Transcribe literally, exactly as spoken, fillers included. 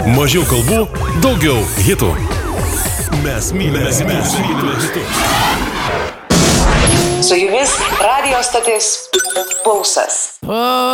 Mažiau kalbų, daugiau hitų. Mes mylime, mes mylime hitus. Su jumis radio stotis Pulsas.